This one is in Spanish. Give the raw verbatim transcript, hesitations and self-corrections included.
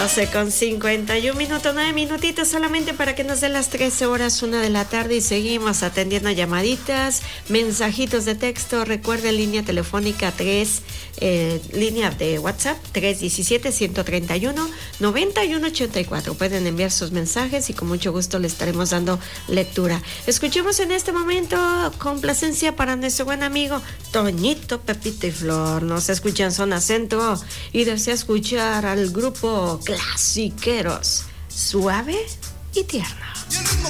doce con cincuenta y un minutos, nueve minutitos solamente para que nos den las trece horas, una de la tarde, y seguimos atendiendo llamaditas, mensajitos de texto. Recuerden, línea telefónica tres, eh, línea de WhatsApp tres diecisiete, ciento treinta y uno, noventa y uno ochenta y cuatro. Pueden enviar sus mensajes y con mucho gusto le estaremos dando lectura. Escuchemos en este momento complacencia para nuestro buen amigo Toñito, Pepito y Flor. Nos escuchan Zona Centro y desea escuchar al grupo Clasiqueros, Suave y Tierno.